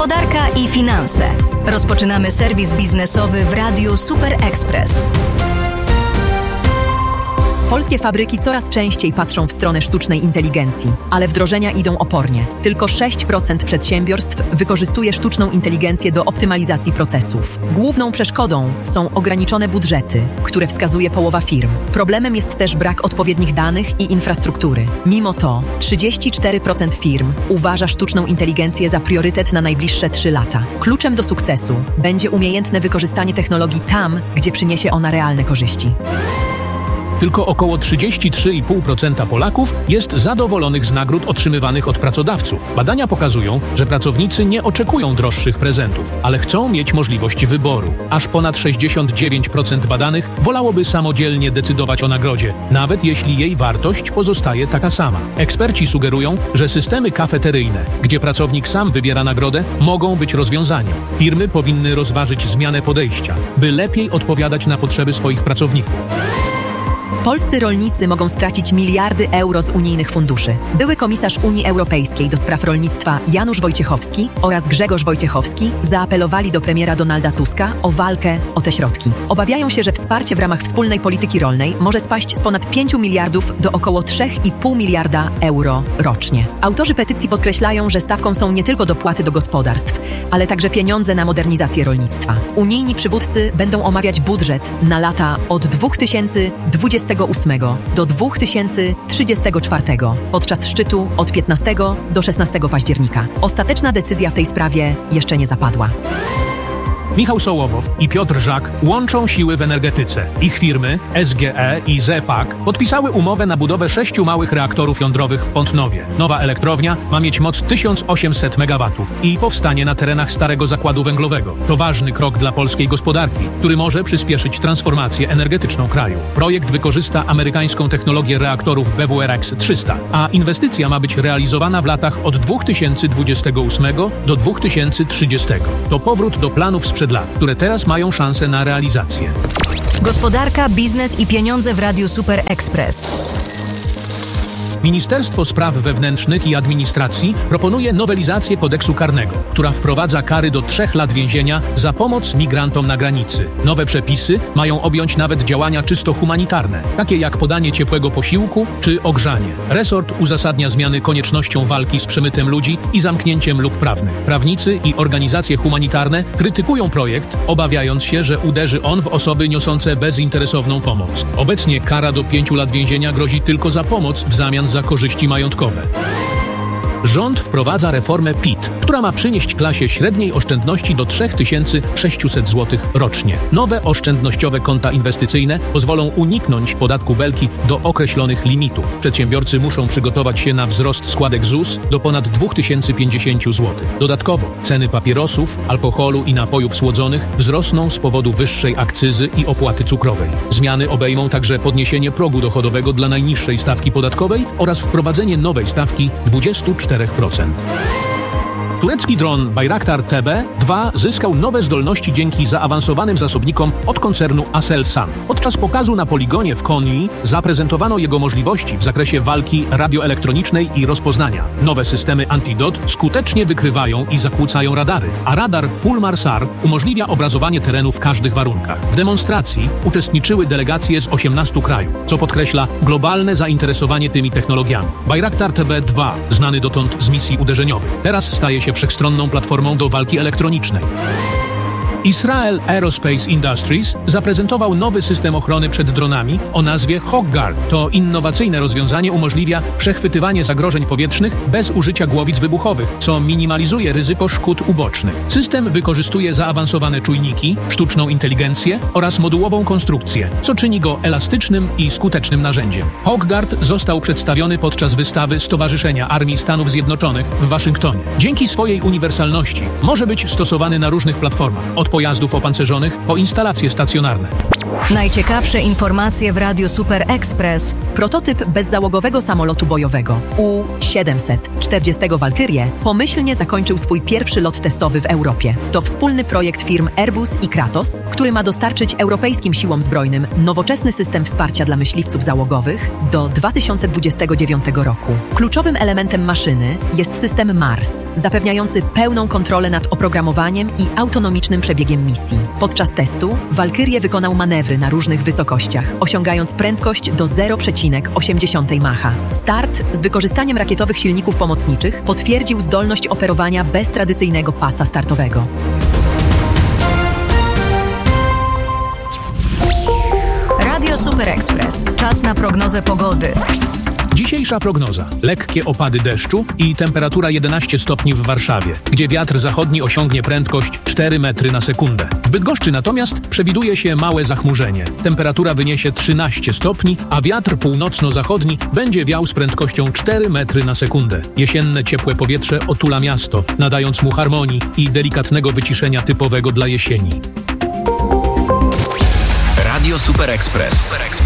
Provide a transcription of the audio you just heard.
Gospodarka i finanse. Rozpoczynamy serwis biznesowy w Radiu Super Express. Polskie fabryki coraz częściej patrzą w stronę sztucznej inteligencji, ale wdrożenia idą opornie. Tylko 6% przedsiębiorstw wykorzystuje sztuczną inteligencję do optymalizacji procesów. Główną przeszkodą są ograniczone budżety, które wskazuje połowa firm. Problemem jest też brak odpowiednich danych i infrastruktury. Mimo to 34% firm uważa sztuczną inteligencję za priorytet na najbliższe 3 lata. Kluczem do sukcesu będzie umiejętne wykorzystanie technologii tam, gdzie przyniesie ona realne korzyści. Tylko około 33,5% Polaków jest zadowolonych z nagród otrzymywanych od pracodawców. Badania pokazują, że pracownicy nie oczekują droższych prezentów, ale chcą mieć możliwość wyboru. Aż ponad 69% badanych wolałoby samodzielnie decydować o nagrodzie, nawet jeśli jej wartość pozostaje taka sama. Eksperci sugerują, że systemy kafeteryjne, gdzie pracownik sam wybiera nagrodę, mogą być rozwiązaniem. Firmy powinny rozważyć zmianę podejścia, by lepiej odpowiadać na potrzeby swoich pracowników. Polscy rolnicy mogą stracić miliardy euro z unijnych funduszy. Były komisarz Unii Europejskiej do spraw rolnictwa Janusz Wojciechowski oraz Grzegorz Wojciechowski zaapelowali do premiera Donalda Tuska o walkę o te środki. Obawiają się, że wsparcie w ramach wspólnej polityki rolnej może spaść z ponad 5 miliardów do około 3,5 miliarda euro rocznie. Autorzy petycji podkreślają, że stawką są nie tylko dopłaty do gospodarstw, ale także pieniądze na modernizację rolnictwa. Unijni przywódcy będą omawiać budżet na lata od 2028 do 2034 podczas szczytu od 15 do 16 października. Ostateczna decyzja w tej sprawie jeszcze nie zapadła. Michał Sołowow i Piotr Żak łączą siły w energetyce. Ich firmy SGE i ZE-PAK podpisały umowę na budowę 6 małych reaktorów jądrowych w Pątnowie. Nowa elektrownia ma mieć moc 1800 MW i powstanie na terenach starego zakładu węglowego. To ważny krok dla polskiej gospodarki, który może przyspieszyć transformację energetyczną kraju. Projekt wykorzysta amerykańską technologię reaktorów BWRX-300, a inwestycja ma być realizowana w latach od 2028 do 2030. To powrót do planów sprzed lat, które teraz mają szansę na realizację. Gospodarka, biznes i pieniądze w Radiu Super Express. Ministerstwo Spraw Wewnętrznych i Administracji proponuje nowelizację kodeksu karnego, która wprowadza kary do 3 lat więzienia za pomoc migrantom na granicy. Nowe przepisy mają objąć nawet działania czysto humanitarne, takie jak podanie ciepłego posiłku czy ogrzanie. Resort uzasadnia zmiany koniecznością walki z przemytem ludzi i zamknięciem luk prawnych. Prawnicy i organizacje humanitarne krytykują projekt, obawiając się, że uderzy on w osoby niosące bezinteresowną pomoc. Obecnie kara do 5 lat więzienia grozi tylko za pomoc w zamian za korzyści majątkowe. Rząd wprowadza reformę PIT, która ma przynieść klasie średniej oszczędności do 3600 zł rocznie. Nowe oszczędnościowe konta inwestycyjne pozwolą uniknąć podatku Belki do określonych limitów. Przedsiębiorcy muszą przygotować się na wzrost składek ZUS do ponad 2050 zł. Dodatkowo ceny papierosów, alkoholu i napojów słodzonych wzrosną z powodu wyższej akcyzy i opłaty cukrowej. Zmiany obejmą także podniesienie progu dochodowego dla najniższej stawki podatkowej oraz wprowadzenie nowej stawki 24%. Turecki dron Bayraktar TB2 zyskał nowe zdolności dzięki zaawansowanym zasobnikom od koncernu Aselsan. Podczas pokazu na poligonie w Konii zaprezentowano jego możliwości w zakresie walki radioelektronicznej i rozpoznania. Nowe systemy Antidot skutecznie wykrywają i zakłócają radary, a radar Fulmar-SAR umożliwia obrazowanie terenu w każdych warunkach. W demonstracji uczestniczyły delegacje z 18 krajów, co podkreśla globalne zainteresowanie tymi technologiami. Bayraktar TB2, znany dotąd z misji uderzeniowych, teraz staje się wszechstronną platformą do walki elektronicznej. Israel Aerospace Industries zaprezentował nowy system ochrony przed dronami o nazwie HawkGuard. To innowacyjne rozwiązanie umożliwia przechwytywanie zagrożeń powietrznych bez użycia głowic wybuchowych, co minimalizuje ryzyko szkód ubocznych. System wykorzystuje zaawansowane czujniki, sztuczną inteligencję oraz modułową konstrukcję, co czyni go elastycznym i skutecznym narzędziem. HawkGuard został przedstawiony podczas wystawy Stowarzyszenia Armii Stanów Zjednoczonych w Waszyngtonie. Dzięki swojej uniwersalności może być stosowany na różnych platformach, od pojazdów opancerzonych po instalacje stacjonarne. Najciekawsze informacje w Radiu Super Express Prototyp bezzałogowego samolotu bojowego U-740 Valkyrie pomyślnie zakończył swój pierwszy lot testowy w Europie. To wspólny projekt firm Airbus i Kratos, który ma dostarczyć europejskim siłom zbrojnym nowoczesny system wsparcia dla myśliwców załogowych do 2029 roku. Kluczowym elementem maszyny jest system Mars, zapewniający pełną kontrolę nad oprogramowaniem i autonomicznym przebiegiem misji. Podczas testu Valkyrie wykonał manewry na różnych wysokościach, osiągając prędkość do 0,8 Macha. Start z wykorzystaniem rakietowych silników pomocniczych potwierdził zdolność operowania bez tradycyjnego pasa startowego. Radio Super Express. Czas na prognozę pogody. Dzisiejsza prognoza. Lekkie opady deszczu i temperatura 11 stopni w Warszawie, gdzie wiatr zachodni osiągnie prędkość 4 metry na sekundę. W Bydgoszczy natomiast przewiduje się małe zachmurzenie. Temperatura wyniesie 13 stopni, a wiatr północno-zachodni będzie wiał z prędkością 4 metry na sekundę. Jesienne ciepłe powietrze otula miasto, nadając mu harmonii i delikatnego wyciszenia typowego dla jesieni. Radio Super Express.